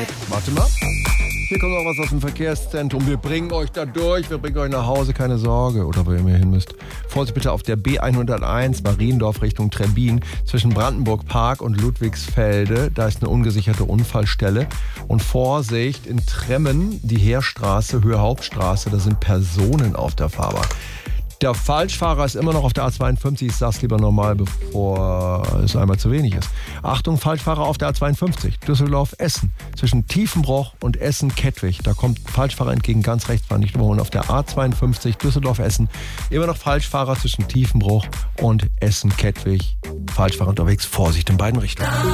Warte mal. Hier kommt noch was aus dem Verkehrszentrum. Wir bringen euch da durch, wir bringen euch nach Hause, keine Sorge. Oder wo ihr immer hin müsst. Vorsicht bitte auf der B101 Mariendorf Richtung Trebbin zwischen Brandenburg Park und Ludwigsfelde. Da ist eine ungesicherte Unfallstelle. Und Vorsicht in Tremmen, die Heerstraße, Höhe Hauptstraße, da sind Personen auf der Fahrbahn. Der Falschfahrer ist immer noch auf der A52. Ich sag's lieber normal, bevor es einmal zu wenig ist. Achtung, Falschfahrer auf der A52. Düsseldorf-Essen. Zwischen Tiefenbroch und Essen-Kettwig. Da kommt Falschfahrer entgegen, ganz rechts, fahren nicht überholen. Auf der A52 Düsseldorf-Essen. Immer noch Falschfahrer zwischen Tiefenbroch und Essen-Kettwig. Falschfahrer unterwegs. Vorsicht in beiden Richtungen.